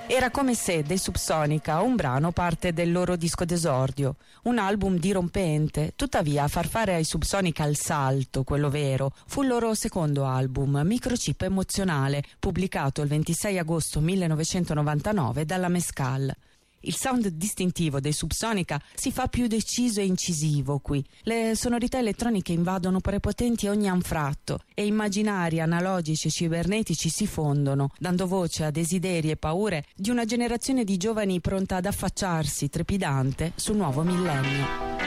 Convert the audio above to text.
Era come se dei Subsonica un brano parte del loro disco d'esordio, un album dirompente. Tuttavia a far fare ai Subsonica il salto, quello vero, fu il loro secondo album, Microchip Emozionale, pubblicato il 26 agosto 1999 dalla Mescal. Il sound distintivo dei Subsonica si fa più deciso e incisivo qui. Le sonorità elettroniche invadono prepotenti ogni anfratto e immaginari analogici e cibernetici si fondono, dando voce a desideri e paure di una generazione di giovani pronta ad affacciarsi, trepidante, sul nuovo millennio.